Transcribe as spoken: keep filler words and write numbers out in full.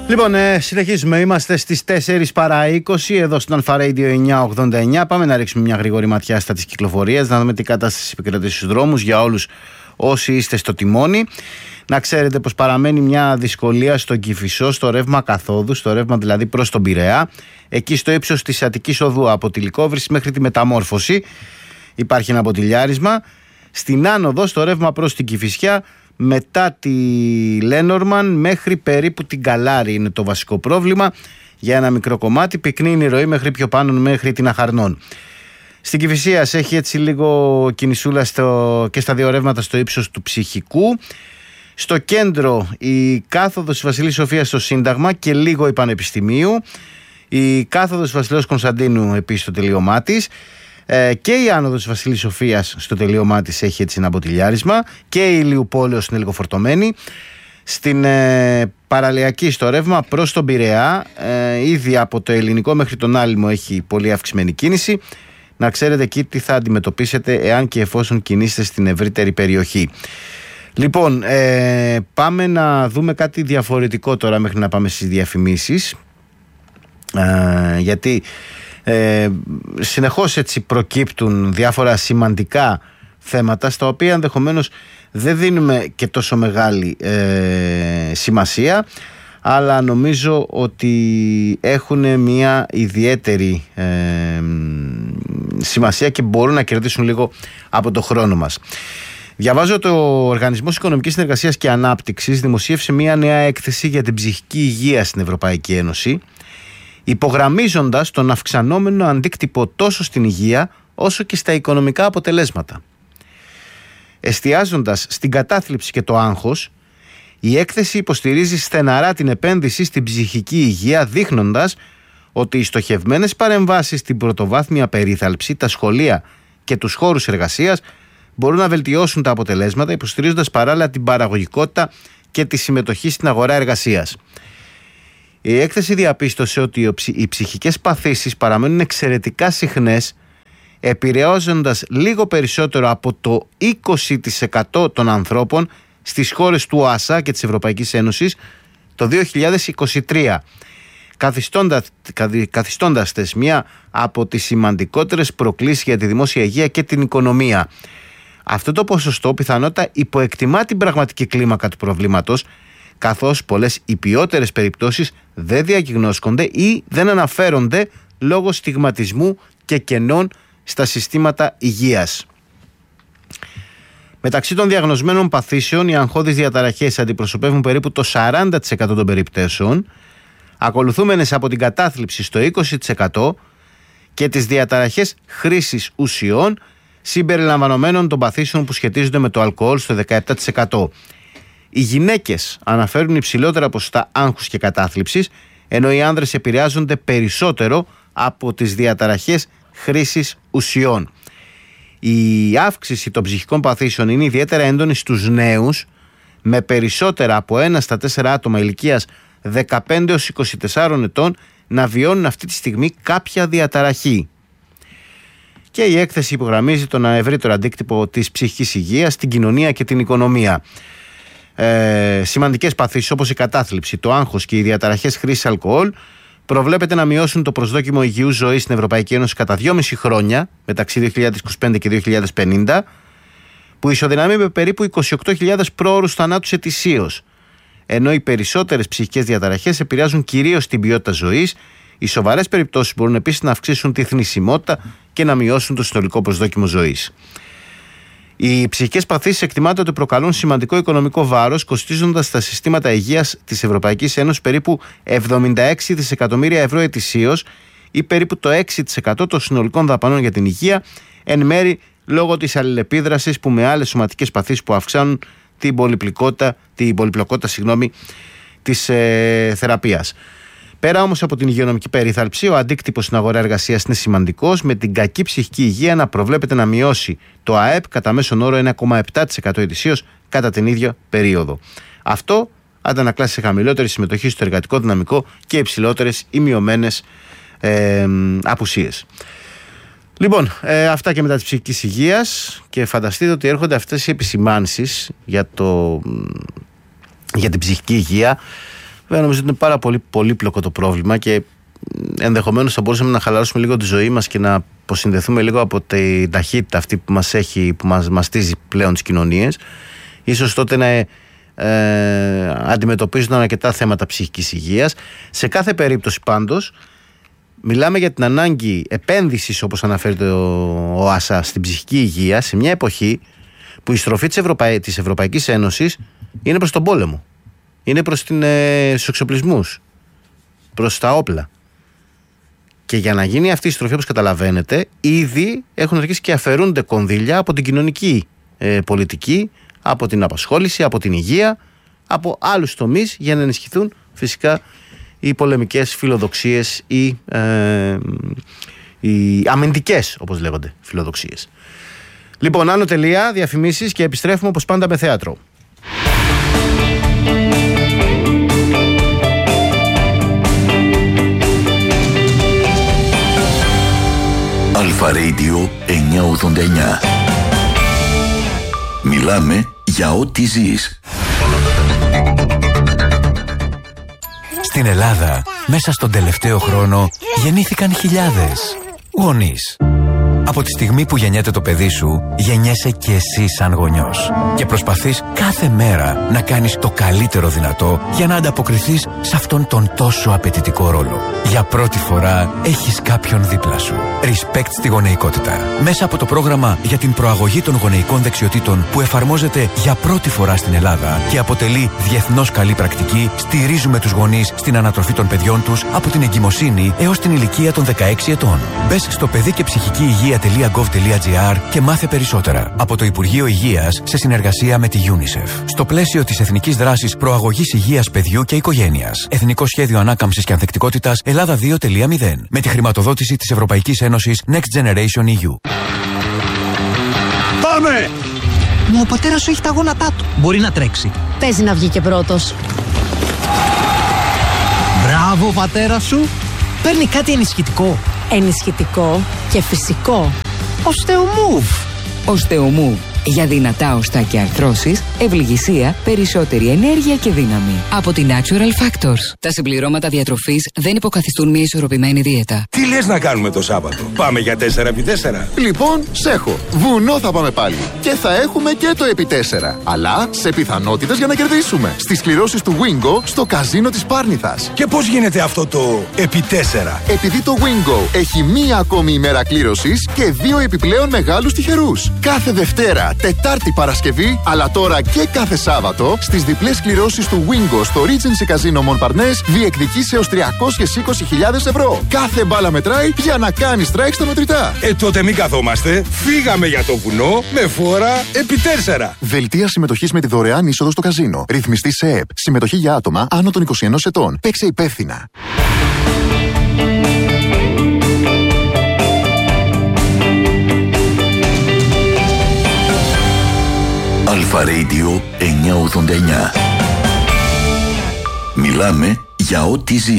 Λοιπόν, ε, συνεχίζουμε. Είμαστε στις τέσσερις παρά είκοσι εδώ στον Alpha Radio εννιακόσια ογδόντα εννιά. Πάμε να ρίξουμε μια γρήγορη ματιά στα της κυκλοφορίας, να δούμε τι κατάσταση επικρατεί στους δρόμους για όλους όσοι είστε στο τιμόνι. Να ξέρετε πως παραμένει μια δυσκολία στο Κηφισό, στο ρεύμα καθόδου, στο ρεύμα δηλαδή προς τον Πειραιά. Εκεί στο ύψος της Αττικής Οδού από τη Λυκόβρηση μέχρι τη Μεταμόρφωση υπάρχει ένα ποτηλιάρισμα. Στην άνοδο, στο ρεύμα προς την Κηφισιά, μετά τη Λένορμαν μέχρι περίπου την Καλάρη είναι το βασικό πρόβλημα. Για ένα μικρό κομμάτι πυκνή είναι η ροή μέχρι πιο πάνω, μέχρι την Αχαρνών. Στην Κηφισίας έχει έτσι λίγο κινησούλα στο, και στα δύο ρεύματα στο ύψος του Ψυχικού. Στο κέντρο η κάθοδος της Βασιλής Σοφίας στο Σύνταγμα και λίγο η Πανεπιστημίου. Η κάθοδος της Βασιλέως Κωνσταντίνου επίσης στο τελείωμά της. Ε, και η άνοδος της Βασιλής Σοφίας στο τελείωμά της έχει έτσι ένα ποτηλιάρισμα. Και η Ηλιουπόλεως είναι λίγο φορτωμένη. Στην ε, παραλιακή στο ρεύμα προς τον Πειραιά, ε, ήδη από το Ελληνικό μέχρι τον Άλυμο έχει πολύ αυξημένη κίνηση. Να ξέρετε εκεί τι θα αντιμετωπίσετε εάν και εφόσον κινήσετε στην ευρύτερη περιοχή. Λοιπόν, ε, πάμε να δούμε κάτι διαφορετικό τώρα μέχρι να πάμε στις διαφημίσεις. Ε, γιατί ε, συνεχώς έτσι προκύπτουν διάφορα σημαντικά θέματα στα οποία ενδεχομένως δεν δίνουμε και τόσο μεγάλη ε, σημασία, αλλά νομίζω ότι έχουν μια ιδιαίτερη ε, σημασία και μπορούν να κερδίσουν λίγο από το χρόνο μας. Διαβάζω το Οργανισμός Οικονομικής Συνεργασίας και Ανάπτυξης δημοσίευσε μια νέα έκθεση για την ψυχική υγεία στην Ευρωπαϊκή Ένωση, υπογραμμίζοντας τον αυξανόμενο αντίκτυπο τόσο στην υγεία όσο και στα οικονομικά αποτελέσματα. Εστιάζοντας στην κατάθλιψη και το άγχος, η έκθεση υποστηρίζει στεναρά την επένδυση στην ψυχική υγεία, δείχνοντας ότι οι στοχευμένες παρεμβάσεις στην πρωτοβάθμια περίθαλψη, τα σχολεία και τους χώρους εργασίας μπορούν να βελτιώσουν τα αποτελέσματα, υποστηρίζοντας παράλληλα την παραγωγικότητα και τη συμμετοχή στην αγορά εργασίας. Η έκθεση διαπίστωσε ότι οι ψυχικές παθήσεις παραμένουν εξαιρετικά συχνές, επηρεάζοντας λίγο περισσότερο από το είκοσι τοις εκατό των ανθρώπων στις χώρες του ΟΑΣΑ και της Ευρωπαϊκής Ένωσης το δύο χιλιάδες είκοσι τρία, καθιστώντας, καθιστώντας τες μια από τις σημαντικότερες προκλήσεις για τη δημόσια υγεία και την οικονομία. Αυτό το ποσοστό πιθανότατα υποεκτιμά την πραγματική κλίμακα του προβλήματος, καθώς πολλές υπιότερες περιπτώσεις δεν διαγνώσκονται ή δεν αναφέρονται λόγω στιγματισμού και κενών στα συστήματα υγείας. Μεταξύ των διαγνωσμένων παθήσεων, οι αγχώδεις διαταραχές αντιπροσωπεύουν περίπου το σαράντα τοις εκατό των περιπτώσεων, ακολουθούμενες από την κατάθλιψη στο είκοσι τοις εκατό και τις διαταραχές χρήσης ουσιών, συμπεριλαμβανομένων των παθήσεων που σχετίζονται με το αλκοόλ στο δεκαεπτά τοις εκατό. Οι γυναίκες αναφέρουν υψηλότερα ποσοστά άγχους και κατάθλιψης, ενώ οι άνδρες επηρεάζονται περισσότερο από τις διαταραχές χρήσης ουσιών. Η αύξηση των ψυχικών παθήσεων είναι ιδιαίτερα έντονη στους νέους, με περισσότερα από ένα στα τέσσερα άτομα ηλικίας δεκαπέντε έως είκοσι τεσσάρων ετών να βιώνουν αυτή τη στιγμή κάποια διαταραχή. Και η έκθεση υπογραμμίζει τον ευρύτερο αντίκτυπο της ψυχικής υγείας στην κοινωνία και την οικονομία. Ε, σημαντικές παθήσεις όπως η κατάθλιψη, το άγχος και οι διαταραχές χρήσης αλκοόλ προβλέπεται να μειώσουν το προσδόκιμο υγιούς ζωής στην Ευρωπαϊκή Ένωση κατά δυόμιση χρόνια μεταξύ δύο χιλιάδες είκοσι πέντε και δύο χιλιάδες πενήντα, που ισοδυναμεί με περίπου είκοσι οκτώ χιλιάδες πρόωρους θανάτους ετησίως, ενώ οι περισσότερες ψυχικές διαταραχές επηρεάζουν κυρίως την ποιότητα ζωής. Οι σοβαρές περιπτώσεις μπορούν επίσης να αυξήσουν τη θνησιμότητα και να μειώσουν το συνολικό προσδόκιμο ζωής. Οι ψυχικές παθήσεις εκτιμάται ότι προκαλούν σημαντικό οικονομικό βάρος, κοστίζοντας στα συστήματα υγείας της Ευρωπαϊκής Ένωσης περίπου εβδομήντα έξι δισεκατομμύρια ευρώ ετησίως ή περίπου το έξι τοις εκατό των συνολικών δαπανών για την υγεία, εν μέρη λόγω της αλληλεπίδρασης που με άλλες σωματικές παθήσεις που αυξάνουν την πολυπλοκότητα, την πολυπλοκότητα συγγνώμη, της ε, θεραπείας. Πέρα όμως από την υγειονομική περίθαλψη, ο αντίκτυπος στην αγορά εργασίας είναι σημαντικός, με την κακή ψυχική υγεία να προβλέπεται να μειώσει το ΑΕΠ κατά μέσον όρο ένα κόμμα επτά τοις εκατό ετησίως κατά την ίδια περίοδο. Αυτό αντανακλά σε χαμηλότερη συμμετοχή στο εργατικό δυναμικό και υψηλότερες ή μειωμένες ε, απουσίες. Λοιπόν, ε, αυτά και μετά της ψυχικής υγείας, και φανταστείτε ότι έρχονται αυτές οι επισημάνσεις για, το, για την ψυχική υγεία Βέβαια, νομίζω ότι είναι πάρα πολύ πολύπλοκο το πρόβλημα και ενδεχομένως θα μπορούσαμε να χαλαρώσουμε λίγο τη ζωή μας και να αποσυνδεθούμε λίγο από την ταχύτητα αυτή που μας έχει, που μας μαστίζει πλέον τις κοινωνίες. Ίσως τότε να ε, αντιμετωπίζουν αρκετά θέματα ψυχικής υγείας. Σε κάθε περίπτωση πάντως μιλάμε για την ανάγκη επένδυσης, όπως αναφέρεται ο ΟΑΣΑ, στην ψυχική υγεία σε μια εποχή που η στροφή της, Ευρωπαϊ... της Ευρωπαϊκής Ένωσης είναι προς τον πόλεμο, είναι προς την, ε, τους εξοπλισμούς, προς τα όπλα. Και για να γίνει αυτή η στροφή, όπως καταλαβαίνετε, ήδη έχουν αρχίσει και αφαιρούνται κονδύλια από την κοινωνική ε, πολιτική, από την απασχόληση, από την υγεία, από άλλους τομείς, για να ενισχυθούν φυσικά οι πολεμικές φιλοδοξίες ή ε, οι αμυντικές, όπως λέγονται, φιλοδοξίες. Λοιπόν, άνω τελεία, διαφημίσεις και επιστρέφουμε όπως πάντα με θέατρο. Αλφα Radio εννιακόσια ογδόντα εννιά. Μιλάμε για ό,τι ζεις. Στην Ελλάδα, μέσα στον τελευταίο χρόνο, γεννήθηκαν χιλιάδες γονείς. Από τη στιγμή που γεννιέται το παιδί σου, γεννιέσαι και εσύ σαν γονιός. Και προσπαθείς κάθε μέρα να κάνεις το καλύτερο δυνατό για να ανταποκριθείς σε αυτόν τον τόσο απαιτητικό ρόλο. Για πρώτη φορά έχεις κάποιον δίπλα σου. Respect στη γονεϊκότητα. Μέσα από το πρόγραμμα για την προαγωγή των γονεϊκών δεξιοτήτων που εφαρμόζεται για πρώτη φορά στην Ελλάδα και αποτελεί διεθνώς καλή πρακτική, στηρίζουμε τους γονείς στην ανατροφή των παιδιών τους από την εγκυμοσύνη έως την ηλικία των δεκαέξι ετών. Μπες στο παιδί και ψυχική υγεία τελεία γκοβ τελεία τζι άρ και μάθε περισσότερα από το Υπουργείο Υγείας σε συνεργασία με τη UNICEF. Στο πλαίσιο της Εθνικής Δράσης Προαγωγής Υγείας Παιδιού και Οικογένειας. Εθνικό Σχέδιο Ανάκαμψης και Ανθεκτικότητας Ελλάδα δύο τελεία μηδέν. Με τη χρηματοδότηση της Ευρωπαϊκής Ένωσης Next Generation ι γιου. Πάμε! Μα ο πατέρας σου έχει τα γόνατά του. Μπορεί να τρέξει. Παίζει να βγει και πρώτος. Μπράβο, πατέρα σου. Παίρνει κάτι ενισχυτικό. Ενισχυτικό και φυσικό. Οστεομούβ. Οστεομούβ. Για δυνατά οστά και αρθρώσεις, ευληγησία, περισσότερη ενέργεια και δύναμη. Από την Natural Factors. Τα συμπληρώματα διατροφής δεν υποκαθιστούν μια ισορροπημένη δίαιτα. Τι λες να κάνουμε το Σάββατο? Πάμε για τέσσερα επί τέσσερα. Λοιπόν, σέχω. Βουνό θα πάμε πάλι. Και θα έχουμε και το επί τέσσερα. Αλλά σε πιθανότητες για να κερδίσουμε. Στις κληρώσεις του Wingo στο καζίνο της Πάρνηθας. Και πώς γίνεται αυτό το επί τέσσερα? Επειδή το Wingo έχει μία ακόμη ημέρα κλήρωσης και δύο επιπλέον μεγάλους τυχερούς. Κάθε Δευτέρα, Τετάρτη, Παρασκευή, αλλά τώρα και κάθε Σάββατο στις διπλές κληρώσεις του Wingo στο Regency Casino Montparnasse διεκδικείς έως τριακόσιες είκοσι χιλιάδες ευρώ. Κάθε μπάλα μετράει για να κάνει strike στα μετρητά. Ε, τότε μην καθόμαστε. Φύγαμε για το βουνό με φόρα επί τέσσερα. Δελτία συμμετοχής με τη δωρεάν είσοδο στο καζίνο. Ρυθμιστή σε ΕΕΠ. Συμμετοχή για άτομα άνω των είκοσι ενός ετών. Παίξε υπεύθυνα. Αλφα Radio εννιακόσια ογδόντα εννιά. Μιλάμε για ό,τι ζεις.